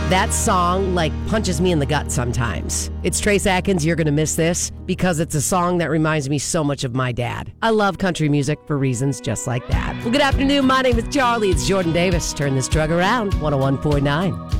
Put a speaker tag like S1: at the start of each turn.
S1: That song, punches me in the gut sometimes. It's Trace Atkins, You're Gonna Miss This, because it's a song that reminds me so much of my dad. I love country music for reasons just like that. Well, good afternoon. My name is Charlie. It's Jordan Davis. Turn this drug around, 101.9.